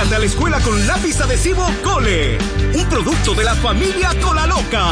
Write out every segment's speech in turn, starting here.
Cámbiate a la escuela con lápiz adhesivo Cole, un producto de la familia Cola Loca.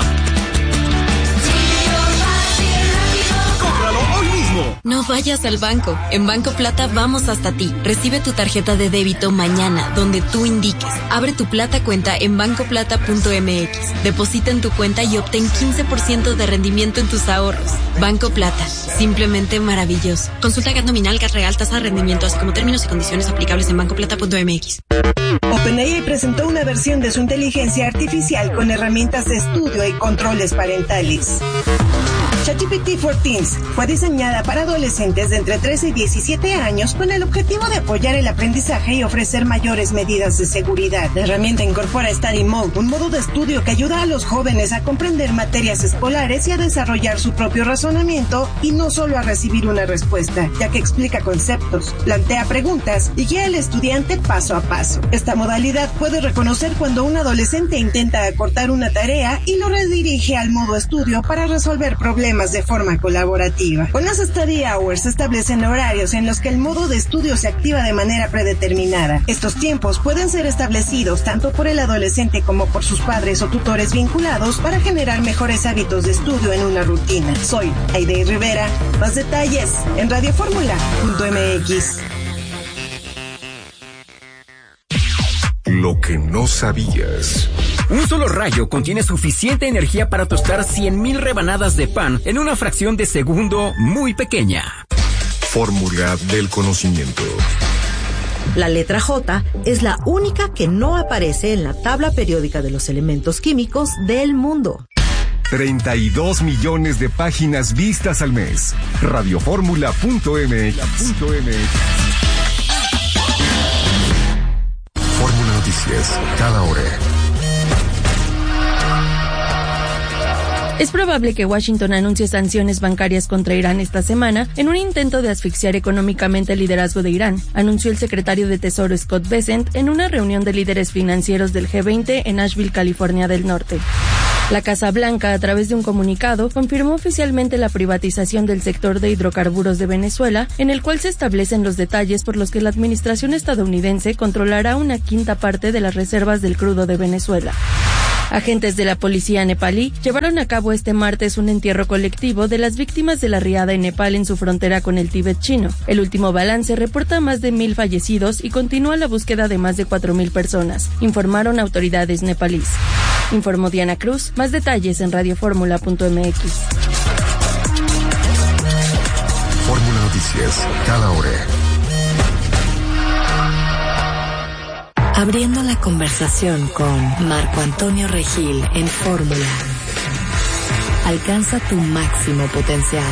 ¡Cómpralo hoy mismo! No vayas al banco. En Banco Plata vamos hasta ti. Recibe tu tarjeta de débito mañana, donde tú indiques. Abre tu Plata cuenta en bancoplata.mx. Deposita en tu cuenta y obtén 15% de rendimiento en tus ahorros. Banco Plata. Simplemente maravilloso. Consulta GAT nominal, GAT real, tasa de rendimiento, así como términos y condiciones aplicables en bancoplata.mx. OpenAI presentó una versión de su inteligencia artificial con herramientas de estudio y controles parentales. ChatGPT for Teens fue diseñada para adolescentes de entre 13 y 17 años con el objetivo de apoyar el aprendizaje y ofrecer mayores medidas de seguridad. La herramienta incorpora Study Mode, un modo de estudio que ayuda a los jóvenes a comprender materias escolares y a desarrollar su propio razonamiento y no solo a recibir una respuesta, ya que explica conceptos, plantea preguntas y guía al estudiante paso a paso. Esta modalidad puede reconocer cuando un adolescente intenta acortar una tarea y lo redirige al modo estudio para resolver problemas de forma colaborativa. Con las Study Hours se establecen horarios en los que el modo de estudio se activa de manera predeterminada. Estos tiempos pueden ser establecidos tanto por el adolescente como por sus padres o tutores vinculados para generar mejores hábitos de estudio en una rutina. Soy Aide Rivera. Más detalles en radioformula.mx. Lo que no sabías. Un solo rayo contiene suficiente energía para tostar 100,000 rebanadas de pan en una fracción de segundo muy pequeña. Fórmula del conocimiento. La letra J es la única que no aparece en la tabla periódica de los elementos químicos del mundo. 32 millones de páginas vistas al mes. Radioformula.mx. Fórmula Noticias, cada hora. Es probable que Washington anuncie sanciones bancarias contra Irán esta semana en un intento de asfixiar económicamente el liderazgo de Irán, anunció el secretario de Tesoro Scott Bessent en una reunión de líderes financieros del G20 en Asheville, California del Norte. La Casa Blanca, a través de un comunicado, confirmó oficialmente la privatización del sector de hidrocarburos de Venezuela, en el cual se establecen los detalles por los que la administración estadounidense controlará una quinta parte de las reservas del crudo de Venezuela. Agentes de la policía nepalí llevaron a cabo este martes un entierro colectivo de las víctimas de la riada en Nepal en su frontera con el Tíbet chino. El último balance reporta más de 1,000 fallecidos y continúa la búsqueda de más de 4,000 personas, informaron autoridades nepalíes. Informó Diana Cruz. Más detalles en radioformula.mx. Fórmula Noticias, cada hora. Abriendo la conversación con Marco Antonio Regil en Fórmula. Alcanza tu máximo potencial.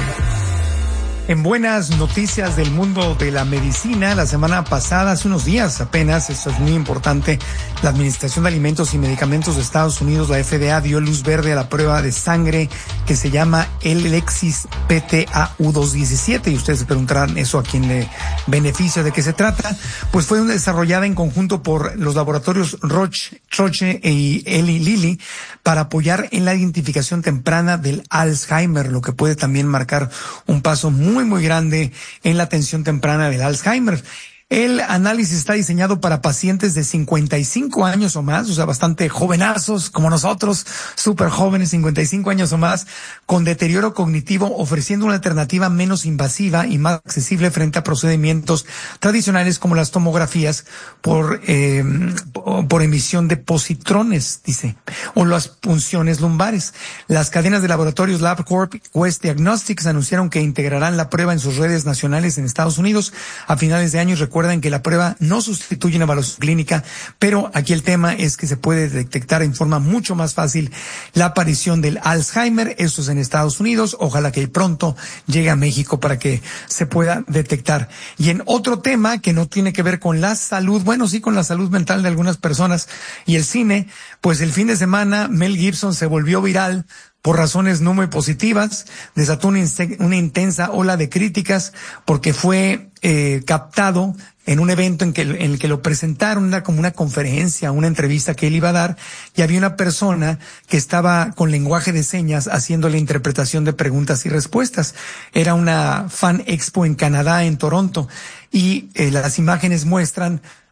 En buenas noticias del mundo de la medicina, la semana pasada, hace unos días apenas, esto es muy importante, la Administración de Alimentos y Medicamentos de Estados Unidos, la FDA, dio luz verde a la prueba de sangre que se llama Elexys PTAU217, y ustedes se preguntarán eso a quién le beneficia, de qué se trata. Pues fue desarrollada en conjunto por los laboratorios Roche y Eli Lilly para apoyar en la identificación temprana del Alzheimer, lo que puede también marcar un paso muy grande en la atención temprana del Alzheimer. El análisis está diseñado para pacientes de 55 años o más, o sea, bastante jovenazos como nosotros, súper jóvenes, 55 años o más, con deterioro cognitivo, ofreciendo una alternativa menos invasiva y más accesible frente a procedimientos tradicionales como las tomografías por emisión de positrones, dice, o las punciones lumbares. Las cadenas de laboratorios LabCorp y Quest Diagnostics anunciaron que integrarán la prueba en sus redes nacionales en Estados Unidos a finales de año. Recuerden que la prueba no sustituye una evaluación clínica, pero aquí el tema es que se puede detectar en forma mucho más fácil la aparición del Alzheimer. Esto es en Estados Unidos. Ojalá que pronto llegue a México para que se pueda detectar. Y en otro tema que no tiene que ver con la salud, bueno, sí con la salud mental de algunas personas y el cine, pues el fin de semana Mel Gibson se volvió viral por razones no muy positivas, desató una intensa ola de críticas porque fue captado en un evento en el que lo presentaron, era como una conferencia, una entrevista que él iba a dar, y había una persona que estaba con lenguaje de señas haciendo la interpretación de preguntas y respuestas. Era una Fan Expo en Canadá, en Toronto, y las imágenes muestran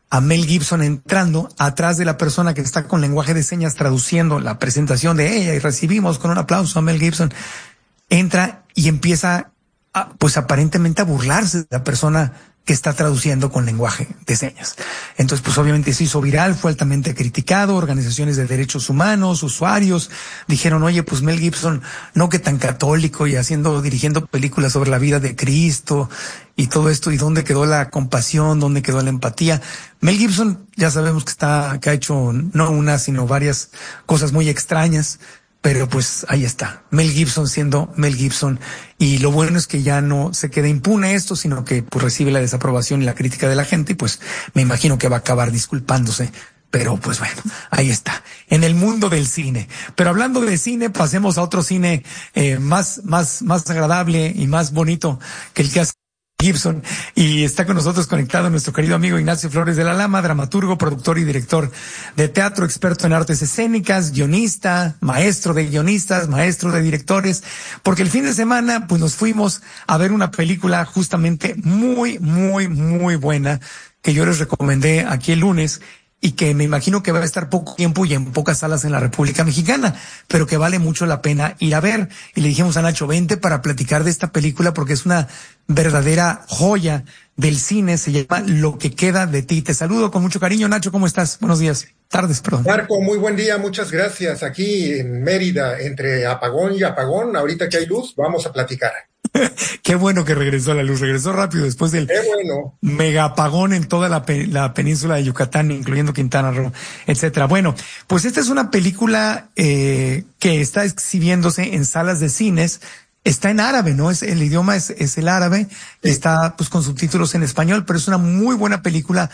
a Mel Gibson entrando atrás de la persona que está con lenguaje de señas traduciendo la presentación de ella, y recibimos con un aplauso a Mel Gibson. Entra y empieza pues aparentemente a burlarse de la persona que está traduciendo con lenguaje de señas. Entonces, pues obviamente se hizo viral, fue altamente criticado, organizaciones de derechos humanos, usuarios, dijeron, oye, pues Mel Gibson, no que tan católico y dirigiendo películas sobre la vida de Cristo y todo esto, y dónde quedó la compasión, dónde quedó la empatía. Mel Gibson, ya sabemos que ha hecho no una, sino varias cosas muy extrañas, pero pues ahí está, Mel Gibson siendo Mel Gibson, y lo bueno es que ya no se queda impune esto, sino que pues recibe la desaprobación y la crítica de la gente, y pues me imagino que va a acabar disculpándose, pero pues bueno, ahí está, en el mundo del cine. Pero hablando de cine, pasemos a otro cine más agradable y más bonito que el que hace Gibson, y está con nosotros conectado nuestro querido amigo Ignacio Flores de la Lama, dramaturgo, productor y director de teatro, experto en artes escénicas, guionista, maestro de guionistas, maestro de directores, porque el fin de semana pues nos fuimos a ver una película justamente muy buena que yo les recomendé aquí el lunes, y que me imagino que va a estar poco tiempo y en pocas salas en la República Mexicana, pero que vale mucho la pena ir a ver. Y le dijimos a Nacho, vente para platicar de esta película porque es una verdadera joya del cine, se llama Lo que queda de ti. Te saludo con mucho cariño, Nacho, ¿cómo estás? Buenos días, tardes, perdón. Marco, muy buen día, muchas gracias. Aquí en Mérida, entre apagón y apagón, ahorita que hay luz, vamos a platicar. Qué bueno que regresó la luz, regresó rápido después del mega apagón en toda la península de Yucatán, incluyendo Quintana Roo, etcétera. Bueno, pues esta es una película que está exhibiéndose en salas de cines. Está en árabe, ¿no? El idioma es el árabe, sí. Está pues con subtítulos en español, pero es una muy buena película.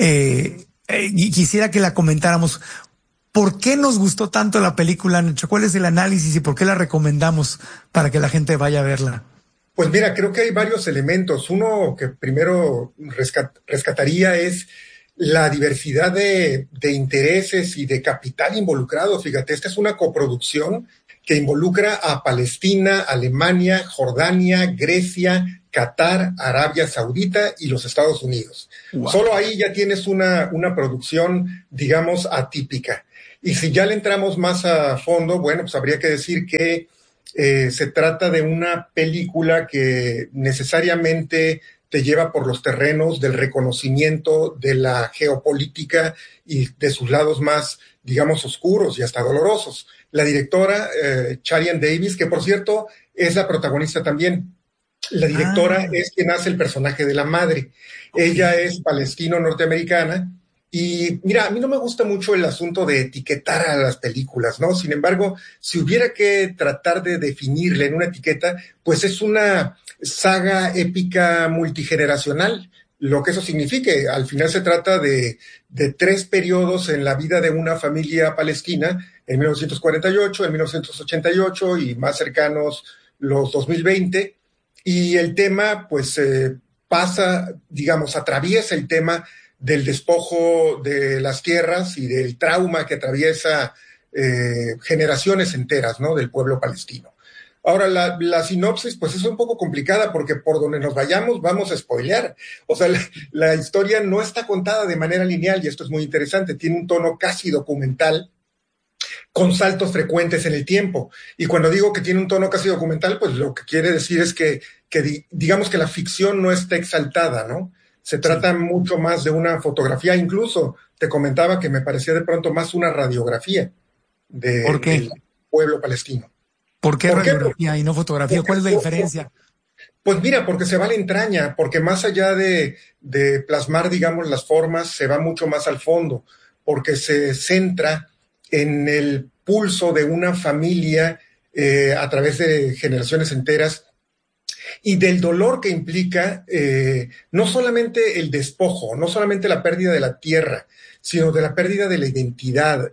Y quisiera que la comentáramos. ¿Por qué nos gustó tanto la película, Nacho? ¿Cuál es el análisis y por qué la recomendamos para que la gente vaya a verla? Pues mira, creo que hay varios elementos. Uno que primero rescataría es la diversidad de intereses y de capital involucrado. Fíjate, esta es una coproducción que involucra a Palestina, Alemania, Jordania, Grecia, Qatar, Arabia Saudita y los Estados Unidos. Wow. Solo ahí ya tienes una producción, digamos, atípica. Y si ya le entramos más a fondo, bueno, pues habría que decir que se trata de una película que necesariamente te lleva por los terrenos del reconocimiento de la geopolítica y de sus lados más, digamos, oscuros y hasta dolorosos. La directora, Charian Davis, que por cierto es la protagonista también. La directora es quien hace el personaje de la madre. Okay. Ella es palestino-norteamericana. Y mira, a mí no me gusta mucho el asunto de etiquetar a las películas, ¿no? Sin embargo, si hubiera que tratar de definirle en una etiqueta, pues es una saga épica multigeneracional, lo que eso signifique. Al final se trata de 3 periodos en la vida de una familia palestina, en 1948, en 1988 y más cercanos los 2020. Y el tema, pues, atraviesa el tema del despojo de las tierras y del trauma que atraviesa generaciones enteras, ¿no?, del pueblo palestino. Ahora, la sinopsis, pues es un poco complicada porque por donde nos vayamos vamos a spoilear. O sea, la historia no está contada de manera lineal y esto es muy interesante. Tiene un tono casi documental con saltos frecuentes en el tiempo. Y cuando digo que tiene un tono casi documental, pues lo que quiere decir es que digamos que la ficción no está exaltada, ¿no? Se trata mucho más de una fotografía, incluso te comentaba que me parecía de pronto más una radiografía del pueblo palestino. ¿Por qué radiografía y no fotografía? ¿Cuál es la diferencia? Pues mira, porque se va a la entraña, porque más allá de plasmar, digamos, las formas, se va mucho más al fondo, porque se centra en el pulso de una familia a través de generaciones enteras, y del dolor que implica no solamente el despojo, no solamente la pérdida de la tierra, sino de la pérdida de la identidad,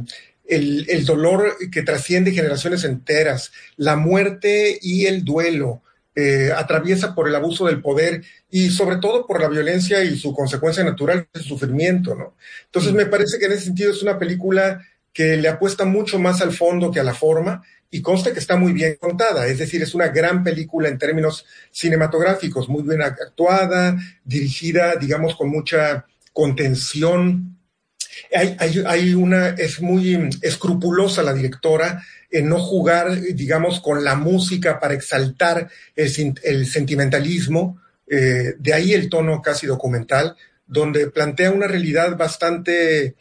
el dolor que trasciende generaciones enteras, la muerte y el duelo, atraviesa por el abuso del poder y sobre todo por la violencia y su consecuencia natural, el sufrimiento, ¿no? Entonces me parece que en ese sentido es una película que le apuesta mucho más al fondo que a la forma, y consta que está muy bien contada, es decir, es una gran película en términos cinematográficos, muy bien actuada, dirigida, digamos, con mucha contención. Es muy escrupulosa la directora en no jugar, digamos, con la música para exaltar el sentimentalismo, de ahí el tono casi documental, donde plantea una realidad bastante,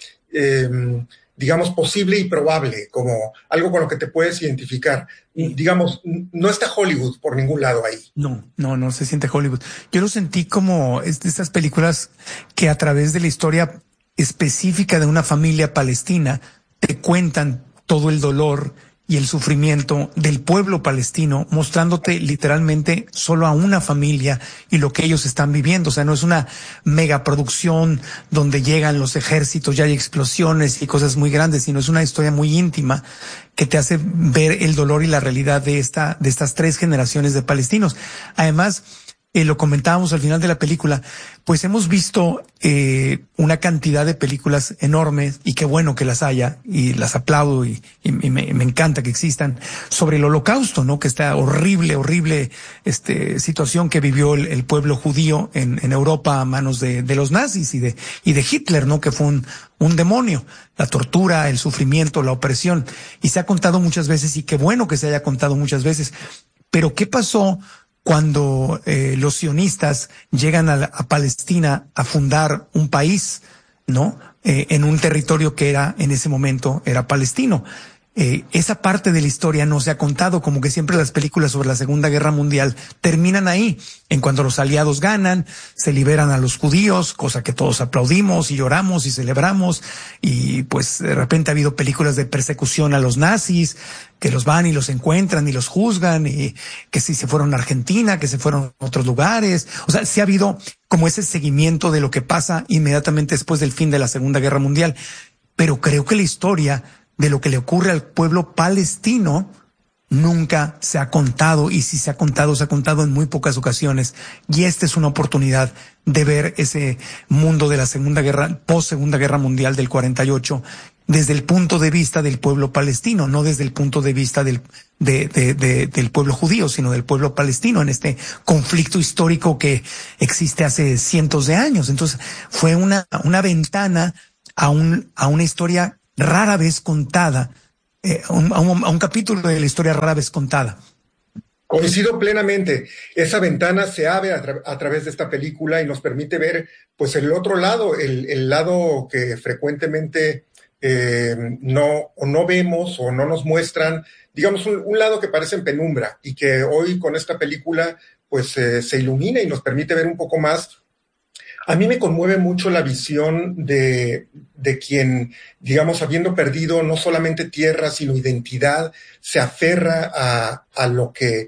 digamos, posible y probable, como algo con lo que te puedes identificar. Digamos, no está Hollywood por ningún lado ahí. No se siente Hollywood. Yo lo sentí como de estas películas que a través de la historia específica de una familia palestina te cuentan todo el dolor y el sufrimiento del pueblo palestino, mostrándote literalmente solo a una familia y lo que ellos están viviendo. O sea, no es una megaproducción donde llegan los ejércitos, ya hay explosiones y cosas muy grandes, sino es una historia muy íntima que te hace ver el dolor y la realidad de estas 3 generaciones de palestinos. Además, lo comentábamos al final de la película, pues hemos visto una cantidad de películas enormes, y qué bueno que las haya, y las aplaudo, y me encanta que existan, sobre el Holocausto, ¿no? Que esta horrible situación que vivió el pueblo judío en Europa a manos de los nazis y de Hitler, ¿no? Que fue un demonio, la tortura, el sufrimiento, la opresión, y se ha contado muchas veces, y qué bueno que se haya contado muchas veces. Pero ¿qué pasó cuando los sionistas llegan a Palestina a fundar un país, ¿no? En un territorio que en ese momento era palestino? Esa parte de la historia no se ha contado, como que siempre las películas sobre la Segunda Guerra Mundial terminan ahí, en cuando los aliados ganan, se liberan a los judíos, cosa que todos aplaudimos y lloramos y celebramos, y pues de repente ha habido películas de persecución a los nazis, que los van y los encuentran y los juzgan, y que si se fueron a Argentina, que se fueron a otros lugares. O sea, sí ha habido como ese seguimiento de lo que pasa inmediatamente después del fin de la Segunda Guerra Mundial, pero creo que la historia de lo que le ocurre al pueblo palestino nunca se ha contado, y si se ha contado en muy pocas ocasiones, y esta es una oportunidad de ver ese mundo de la post-Segunda Guerra Mundial del 48 desde el punto de vista del pueblo palestino, no desde el punto de vista del pueblo judío, sino del pueblo palestino en este conflicto histórico que existe hace cientos de años. Entonces fue una ventana a una historia rara vez contada, a un capítulo de la historia rara vez contada. Coincido plenamente. Esa ventana se abre a través de esta película y nos permite ver pues el otro lado, el lado que frecuentemente no vemos o no nos muestran, digamos, un lado que parece en penumbra, y que hoy con esta película pues se ilumina y nos permite ver un poco más. A mí me conmueve mucho la visión de quien, digamos, habiendo perdido no solamente tierra, sino identidad, se aferra a lo que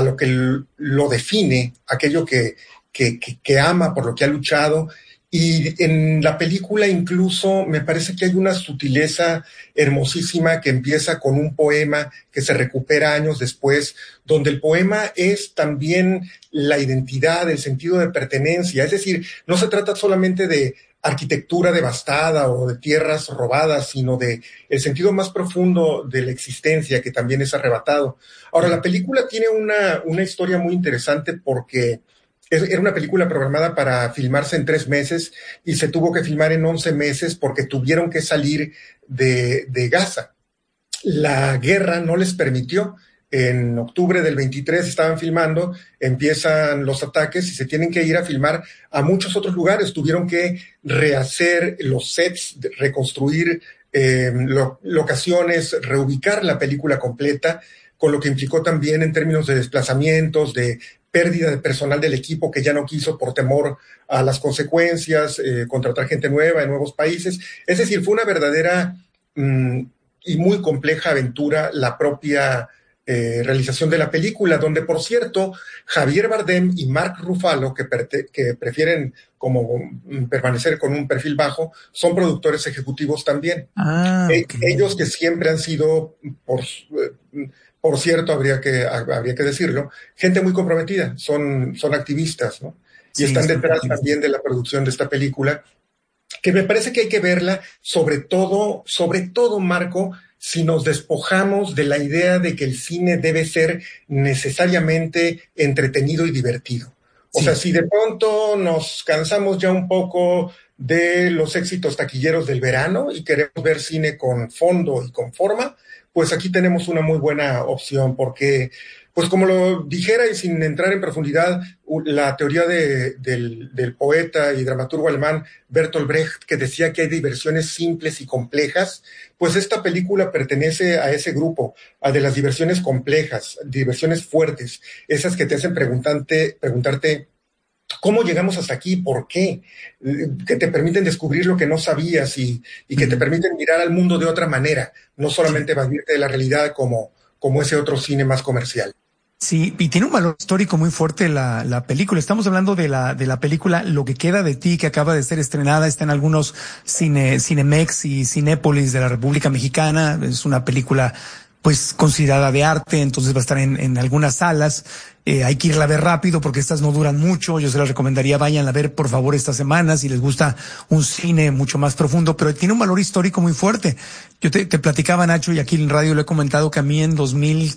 lo define, aquello que ama, por lo que ha luchado. Y en la película incluso me parece que hay una sutileza hermosísima que empieza con un poema que se recupera años después, donde el poema es también la identidad, el sentido de pertenencia. Es decir, no se trata solamente de arquitectura devastada o de tierras robadas, sino de el sentido más profundo de la existencia, que también es arrebatado. Ahora, la película tiene una historia muy interesante, porque era una película programada para filmarse en 3 meses y se tuvo que filmar en 11 meses porque tuvieron que salir de Gaza. La guerra no les permitió. En octubre del 23 estaban filmando, empiezan los ataques y se tienen que ir a filmar a muchos otros lugares. Tuvieron que rehacer los sets, reconstruir locaciones, reubicar la película completa, con lo que implicó también en términos de desplazamientos, de pérdida de personal del equipo que ya no quiso por temor a las consecuencias, contratar gente nueva en nuevos países. Es decir, fue una verdadera y muy compleja aventura la propia realización de la película, donde, por cierto, Javier Bardem y Mark Ruffalo, que prefieren como permanecer con un perfil bajo, son productores ejecutivos también. Okay. Ellos, que siempre han sido, por cierto, habría que decirlo, gente muy comprometida, son activistas, ¿no? Y sí, están detrás también de la producción de esta película, que me parece que hay que verla, sobre todo, Marco, si nos despojamos de la idea de que el cine debe ser necesariamente entretenido y divertido. O sea, si de pronto nos cansamos ya un poco de los éxitos taquilleros del verano y queremos ver cine con fondo y con forma, pues aquí tenemos una muy buena opción porque, pues como lo dijera y sin entrar en profundidad, la teoría del poeta y dramaturgo alemán Bertolt Brecht, que decía que hay diversiones simples y complejas, pues esta película pertenece a ese grupo, a de las diversiones complejas, diversiones fuertes, esas que te hacen preguntarte ¿cómo llegamos hasta aquí? ¿Por qué? Que te permiten descubrir lo que no sabías y que te permiten mirar al mundo de otra manera, no solamente evadirte de la realidad como ese otro cine más comercial. Sí, y tiene un valor histórico muy fuerte la película. Estamos hablando de la película Lo que queda de ti, que acaba de ser estrenada, está en algunos Cinemex y Cinépolis de la República Mexicana. Es una película pues considerada de arte, entonces va a estar en algunas salas. Hay que irla a ver rápido porque estas no duran mucho. Yo se las recomendaría, váyanla a ver por favor esta semana si les gusta un cine mucho más profundo, pero tiene un valor histórico muy fuerte. Yo te platicaba, Nacho, y aquí en radio lo he comentado, que a mí en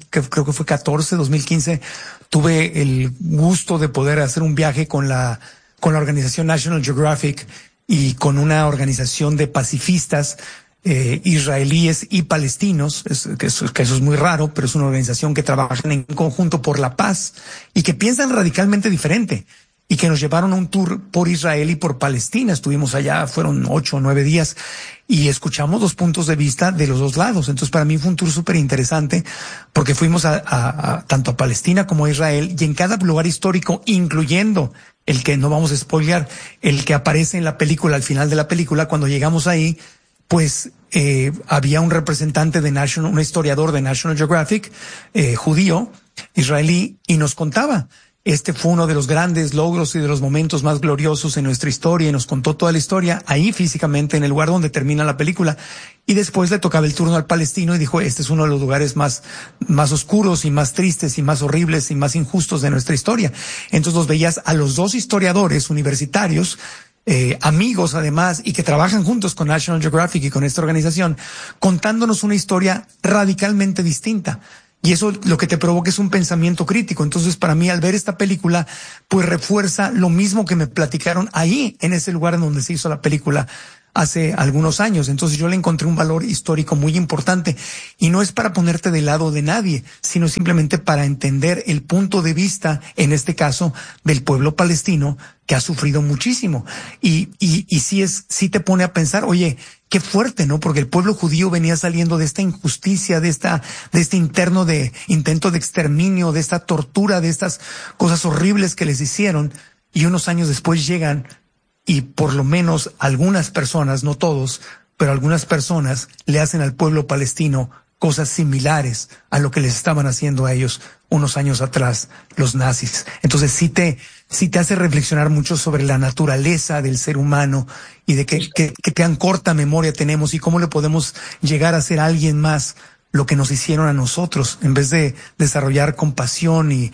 2015, tuve el gusto de poder hacer un viaje con la organización National Geographic y con una organización de pacifistas israelíes y palestinos, que eso es muy raro, pero es una organización que trabaja en conjunto por la paz y que piensan radicalmente diferente, y que nos llevaron a un tour por Israel y por Palestina. Estuvimos allá, fueron 8 o 9 días y escuchamos los puntos de vista de los dos lados. Entonces para mí fue un tour súper interesante porque fuimos tanto a Palestina como a Israel, y en cada lugar histórico, incluyendo el que no vamos a spoilear, el que aparece en la película, al final de la película, cuando llegamos ahí, pues había un representante de un historiador de National Geographic, judío, israelí, y nos contaba, este fue uno de los grandes logros y de los momentos más gloriosos en nuestra historia, y nos contó toda la historia ahí físicamente en el lugar donde termina la película. Y después le tocaba el turno al palestino y dijo, este es uno de los lugares más oscuros y más tristes y más horribles y más injustos de nuestra historia. Entonces los veías a los dos historiadores universitarios, amigos además, y que trabajan juntos con National Geographic y con esta organización, contándonos una historia radicalmente distinta. Y eso lo que te provoca es un pensamiento crítico. Entonces, para mí, al ver esta película, pues refuerza lo mismo que me platicaron ahí, en ese lugar en donde se hizo la película hace algunos años. Entonces yo le encontré un valor histórico muy importante, y no es para ponerte del lado de nadie, sino simplemente para entender el punto de vista, en este caso, del pueblo palestino, que ha sufrido muchísimo. Y sí te pone a pensar, oye, qué fuerte, ¿no? Porque el pueblo judío venía saliendo de esta injusticia, de este intento de exterminio, de esta tortura, de estas cosas horribles que les hicieron, y unos años después llegan y por lo menos algunas personas, no todos, pero algunas personas le hacen al pueblo palestino cosas similares a lo que les estaban haciendo a ellos unos años atrás los nazis. Entonces sí te hace reflexionar mucho sobre la naturaleza del ser humano y de que tan corta memoria tenemos y cómo le podemos llegar a ser a alguien más lo que nos hicieron a nosotros. En vez de desarrollar compasión y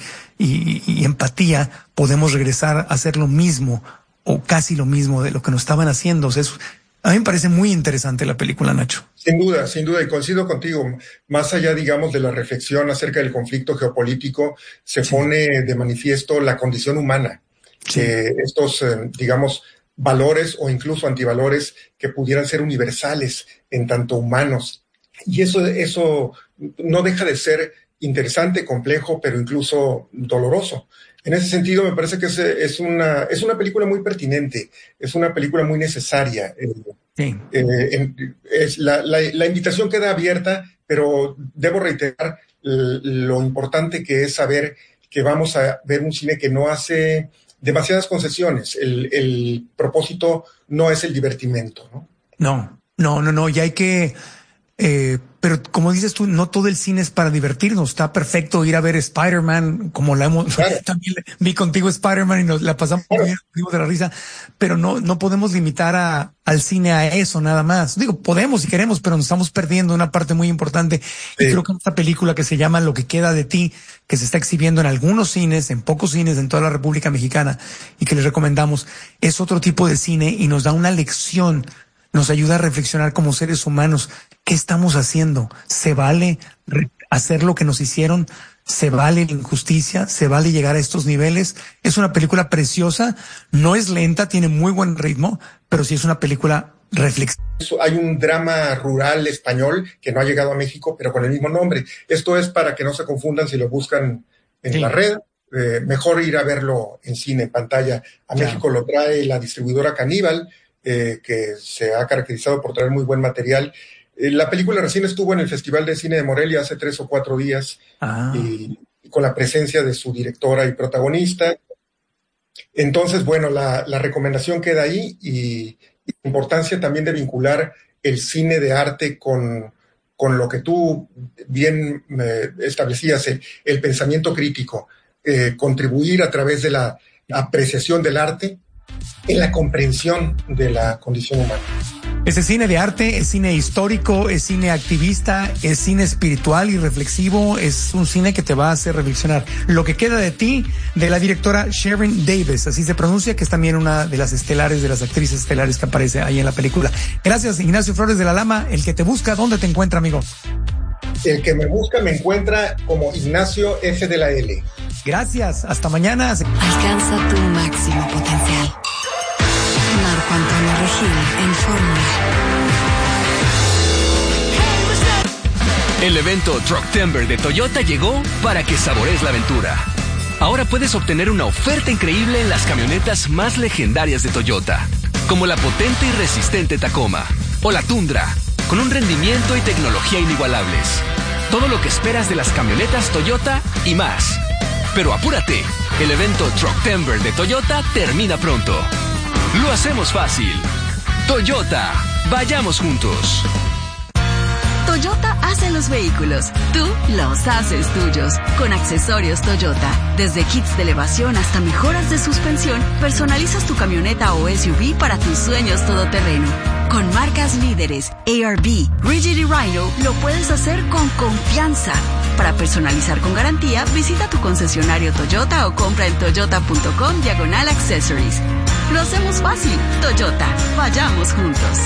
empatía, podemos regresar a hacer lo mismo o casi lo mismo de lo que nos estaban haciendo. O sea, a mí me parece muy interesante la película, Nacho. Sin duda, y coincido contigo. Más allá, digamos, de la reflexión acerca del conflicto geopolítico, se pone de manifiesto la condición humana. Sí. Estos, digamos, valores o incluso antivalores que pudieran ser universales en tanto humanos. Y eso no deja de ser interesante, complejo, pero incluso doloroso. En ese sentido, me parece que es una película muy pertinente, es una película muy necesaria. Sí. La invitación queda abierta, pero debo reiterar lo importante que es saber que vamos a ver un cine que no hace demasiadas concesiones. El propósito no es el divertimento, ¿no? No, y hay que... pero como dices tú, no todo el cine es para divertirnos. Está perfecto ir a ver Spider-Man, como claro. También vi contigo Spider-Man y nos la pasamos muy bien de la risa, pero no podemos limitar al cine a eso nada más. Digo, podemos si queremos, pero nos estamos perdiendo una parte muy importante. Sí. Y creo que esta película que se llama Lo que queda de ti, que se está exhibiendo en algunos cines, en pocos cines en toda la República Mexicana, y que les recomendamos, es otro tipo de cine y nos da una lección. Nos ayuda a reflexionar como seres humanos. ¿Qué estamos haciendo? ¿Se vale hacer lo que nos hicieron? Se vale la injusticia, se vale llegar a estos niveles. Es una película preciosa, no es lenta, tiene muy buen ritmo, pero sí es una película reflexiva. Hay un drama rural español que no ha llegado a México, pero con el mismo nombre. Esto es para que no se confundan si lo buscan en la red. Mejor ir a verlo en cine, en pantalla. A México lo trae la distribuidora Caníbal, que se ha caracterizado por traer muy buen material. La película recién estuvo en el Festival de Cine de Morelia hace 3 o 4 días, y con la presencia de su directora y protagonista. Entonces, bueno, la recomendación queda ahí, y la importancia también de vincular el cine de arte con lo que tú bien establecías, el pensamiento crítico, contribuir a través de la apreciación del arte en la comprensión de la condición humana. Ese cine de arte es cine histórico, es cine activista, es cine espiritual y reflexivo, es un cine que te va a hacer reflexionar. Lo que queda de ti, de la directora Sharon Davis, así se pronuncia, que es también una de las estelares, de las actrices estelares que aparece ahí en la película. Gracias, Ignacio Flores de la Lama. El que te busca, ¿dónde te encuentra, amigo? El que me busca me encuentra como Ignacio F. de la L. Gracias, hasta mañana. Alcanza tu máximo potencial. Marco Antonio Regil en Fórmula. El evento Trucktember de Toyota llegó para que saborees la aventura. Ahora puedes obtener una oferta increíble en las camionetas más legendarias de Toyota, como la potente y resistente Tacoma o la Tundra, con un rendimiento y tecnología inigualables. Todo lo que esperas de las camionetas Toyota y más. Pero apúrate, el evento Trucktember de Toyota termina pronto. Lo hacemos fácil. Toyota, vayamos juntos. Toyota hace los vehículos, tú los haces tuyos. Con accesorios Toyota, desde kits de elevación hasta mejoras de suspensión, personalizas tu camioneta o SUV para tus sueños todoterreno. Con marcas líderes, ARB, Rigid y Rhino, lo puedes hacer con confianza. Para personalizar con garantía, visita tu concesionario Toyota o compra en toyota.com/accessories. Lo hacemos fácil. Toyota, vayamos juntos.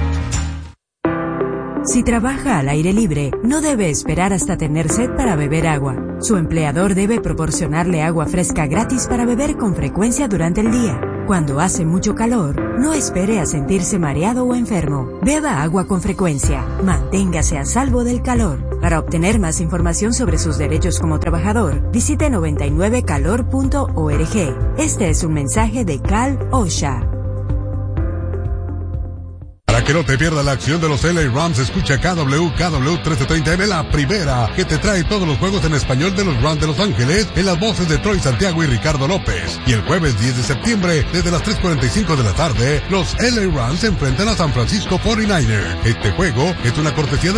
Si trabaja al aire libre, no debe esperar hasta tener sed para beber agua. Su empleador debe proporcionarle agua fresca gratis para beber con frecuencia durante el día. Cuando hace mucho calor, no espere a sentirse mareado o enfermo. Beba agua con frecuencia. Manténgase a salvo del calor. Para obtener más información sobre sus derechos como trabajador, visite 99calor.org. Este es un mensaje de Cal OSHA. Para que no te pierdas la acción de los LA Rams, escucha KW 1330M, la primera, que te trae todos los juegos en español de los Rams de Los Ángeles, en las voces de Troy Santiago y Ricardo López. Y el jueves 10 de septiembre, desde las 3:45 de la tarde, los LA Rams se enfrentan a San Francisco 49ers. Este juego es una cortesía de